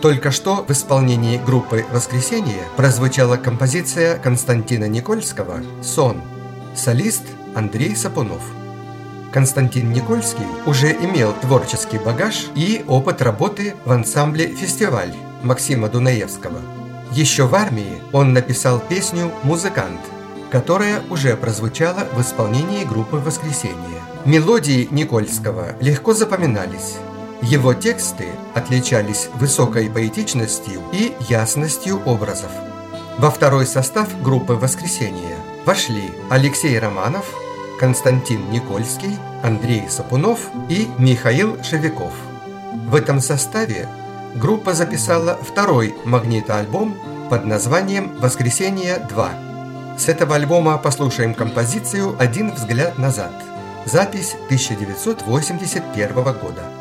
Только что в исполнении группы «Воскресенье» прозвучала композиция Константина Никольского «Сон». Солист Андрей Сапунов. Константин Никольский уже имел творческий багаж и опыт работы в ансамбле «Фестиваль» Максима Дунаевского. Еще в армии он написал песню «Музыкант», которая уже прозвучала в исполнении группы «Воскресенье». Мелодии Никольского легко запоминались. Его тексты отличались высокой поэтичностью и ясностью образов. Во второй состав группы «Воскресенье» вошли Алексей Романов, Константин Никольский, Андрей Сапунов и Михаил Шевяков. В этом составе группа записала второй магнитоальбом под названием «Воскресенье-2». С этого альбома послушаем композицию «Один взгляд назад». Запись 1981 года.